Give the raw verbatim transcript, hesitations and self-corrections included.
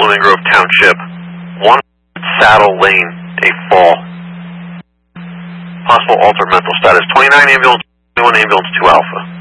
William Grove Township, one Saddle Lane, a fall. Possible altered mental status, twenty-nine ambulance, twenty-one ambulance, two Alpha.